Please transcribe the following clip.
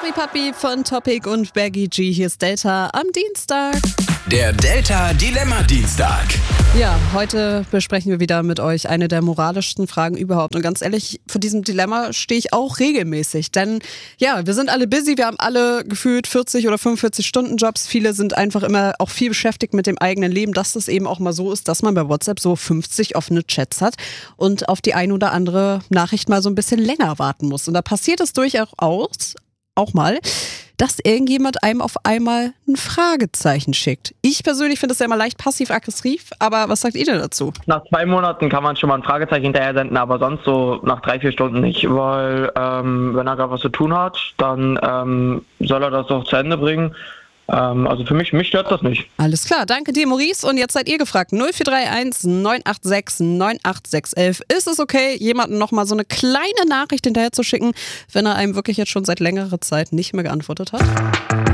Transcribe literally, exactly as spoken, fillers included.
Sorry Papi von Topic und Baggy G. Hier ist Delta am Dienstag. Der Delta Dilemma Dienstag. Ja, heute besprechen wir wieder mit euch eine der moralischsten Fragen überhaupt. Und ganz ehrlich, vor diesem Dilemma stehe ich auch regelmäßig. Denn ja, wir sind alle busy, wir haben alle gefühlt vierzig oder fünfundvierzig Stunden Jobs. Viele sind einfach immer auch viel beschäftigt mit dem eigenen Leben, dass es eben auch mal so ist, dass man bei WhatsApp so fünfzig offene Chats hat und auf die ein oder andere Nachricht mal so ein bisschen länger warten muss. Und da passiert es durchaus auch mal, dass irgendjemand einem auf einmal ein Fragezeichen schickt. Ich persönlich finde das ja immer leicht passiv-aggressiv, aber was sagt ihr denn dazu? Nach zwei Monaten kann man schon mal ein Fragezeichen hinterher senden, aber sonst so nach drei, vier Stunden nicht, weil ähm, wenn er gerade was zu tun hat, dann ähm, soll er das doch zu Ende bringen. Ähm, also für mich, mich stört das nicht. Alles klar, danke dir Maurice und jetzt seid ihr gefragt. null vier drei eins neun acht sechs neun acht sechs eins. Ist es okay, jemandem nochmal so eine kleine Nachricht hinterher zu schicken, wenn er einem wirklich jetzt schon seit längerer Zeit nicht mehr geantwortet hat?